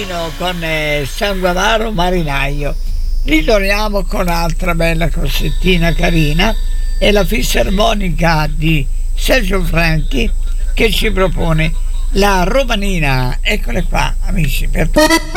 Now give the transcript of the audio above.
Marino con Sangue Amaro Marinaio. Ritorniamo con un'altra bella cossettina carina, è la fisarmonica di Sergio Franchi che ci propone la romanina. Eccole qua, amici, per tutti.